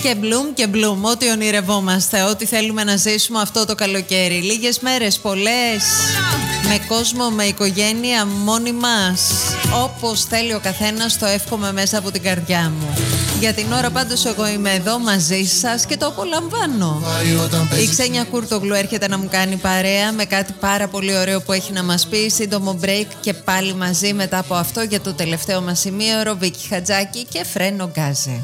Και μπλουμ, ό,τι ονειρευόμαστε, ό,τι θέλουμε να ζήσουμε αυτό το καλοκαίρι. Λίγες μέρες, πολλές, με κόσμο, με οικογένεια, μόνοι μας. Όπως θέλει ο καθένας, το εύχομαι μέσα από την καρδιά μου. Για την ώρα πάντως εγώ είμαι εδώ μαζί σας και το απολαμβάνω. Η Ξένια Κούρτογλου έρχεται να μου κάνει παρέα με κάτι πάρα πολύ ωραίο που έχει να μας πει. Σύντομο break και πάλι μαζί μετά από αυτό για το τελευταίο μας σημείο. Βίκη Χατζάκη και Φρένο Γκάζε.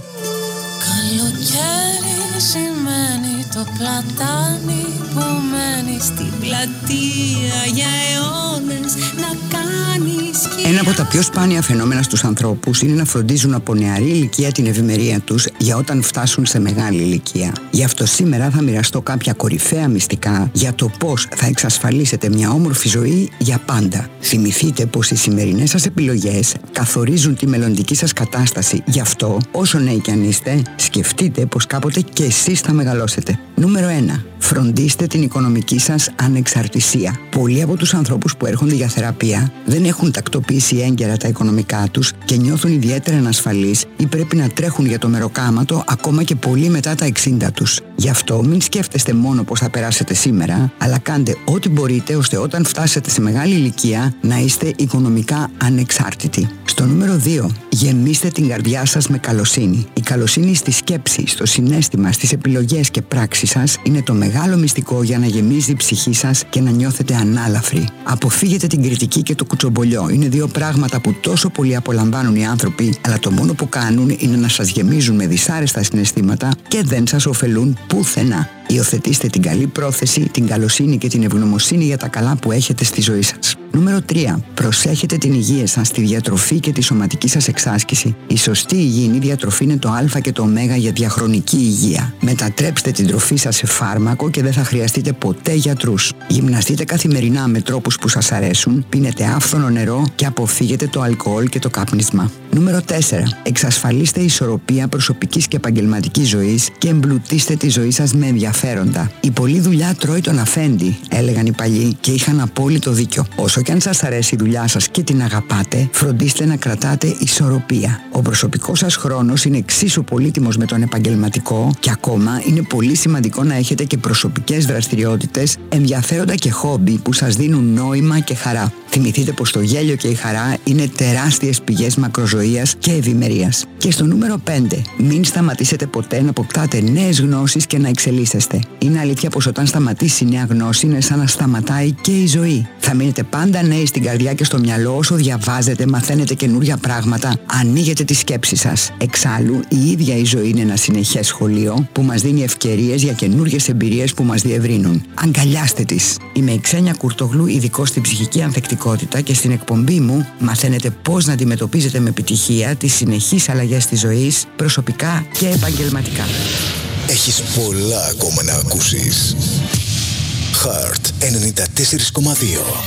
Καλοκαίρι σημαίνει το πλατάνι που μένει στην πλατεία για αιώνες να κάνει σκιά. Ένα από τα πιο σπάνια φαινόμενα στους ανθρώπους είναι να φροντίζουν από νεαρή ηλικία την ευημερία τους για όταν φτάσουν σε μεγάλη ηλικία. Γι' αυτό σήμερα θα μοιραστώ κάποια κορυφαία μυστικά για το πώς θα εξασφαλίσετε μια όμορφη ζωή για πάντα. Θυμηθείτε πως οι σημερινές σας επιλογές καθορίζουν τη μελλοντική σας κατάσταση. Γι' αυτό, όσο νέοι κι αν είστε, σκεφτείτε πως κάποτε και εσείς θα μεγαλώσετε. Νούμερο 1. Φροντίστε την οικονομική σας ανεξαρτησία. Πολλοί από τους ανθρώπους που έρχονται για θεραπεία δεν έχουν τακτοποιήσει έγκαιρα τα οικονομικά τους και νιώθουν ιδιαίτερα ανασφαλείς ή πρέπει να τρέχουν για το μεροκάματο ακόμα και πολύ μετά τα 60 τους. Γι' αυτό μην σκέφτεστε μόνο πως θα περάσετε σήμερα, αλλά κάντε ό,τι μπορείτε ώστε όταν φτάσετε σε μεγάλη ηλικία να είστε οικονομικά ανεξάρτητοι. Στο νούμερο 2. Γεμίστε την καρδιά σας με καλοσύνη. Η καλοσύνη στη σκέψη, στο συναίσθημα, στις επιλογές και πράξεις σας είναι το μεγάλο μυστικό για να γεμίζει η ψυχή σας και να νιώθετε ανάλαφροι. Αποφύγετε την κριτική και το κουτσομπολιό. Είναι δύο πράγματα που τόσο πολύ απολαμβάνουν οι άνθρωποι, αλλά το μόνο που κάνουν είναι να σας γεμίζουν με δυσάρεστα συναισθήματα και δεν σας ωφελούν πουθενά. Υιοθετήστε την καλή πρόθεση, την καλοσύνη και την ευγνωμοσύνη για τα καλά που έχετε στη ζωή σας. Νούμερο 3. Προσέχετε την υγεία σας, τη διατροφή και τη σωματική σας εξάσκηση. Η σωστή υγιεινή διατροφή είναι το α και το ω για διαχρονική υγεία. Μετατρέψτε την τροφή σας σε φάρμακο και δεν θα χρειαστείτε ποτέ γιατρούς. Γυμναστείτε καθημερινά με τρόπους που σας αρέσουν, πίνετε άφθονο νερό και αποφύγετε το αλκοόλ και το κάπνισμα. Νούμερο 4. Εξασφαλίστε ισορροπία προσωπικής και επαγγελματικής ζωής και εμπλουτίστε τη ζωή σας με ενδιαφέροντα. Η πολλή δουλειά τρώει τον αφέντη, έλεγαν οι παλιοί και είχαν απόλυτο δίκιο. Όσο και αν σας αρέσει η δουλειά σας και την αγαπάτε, φροντίστε να κρατάτε ισορροπία. Ο προσωπικός σας χρόνος είναι εξίσου πολύτιμος με τον επαγγελματικό και ακόμα είναι πολύ σημαντικό να έχετε και προσωπικές δραστηριότητες, ενδιαφέροντα και χόμπι που σας δίνουν νόημα και χαρά. Θυμηθείτε πως το γέλιο και η χαρά είναι τεράστιες πηγές μακροζωίας και ευημερίας. Και στο νούμερο 5. Μην σταματήσετε ποτέ να αποκτάτε νέες γνώσεις και να εξελίσσεστε. Είναι αλήθεια πως όταν σταματήσει η νέα γνώση είναι σαν να σταματάει και η ζωή. Θα μείνετε πάντα νέοι στην καρδιά και στο μυαλό όσο διαβάζετε, μαθαίνετε καινούργια πράγματα, ανοίγετε τη σκέψη σας. Εξάλλου, η ίδια η ζωή είναι ένα συνεχές σχολείο που μας δίνει ευκαιρίες για καινούργιες εμπειρίες που μας διευρύνουν. Αγκαλιάστε τις. Είμαι η Ξένια Κούρτογλου, ειδικός στην ψυχική ανθεκτικότητα και στην εκπομπή μου μαθαίνετε πώς να αντιμετωπίζετε με επιτυχία τις συνεχείς αλλαγές της ζωής, προσωπικά και επαγγελματικά. Έχεις πολλά ακόμα να ακούσεις. Heart 94,2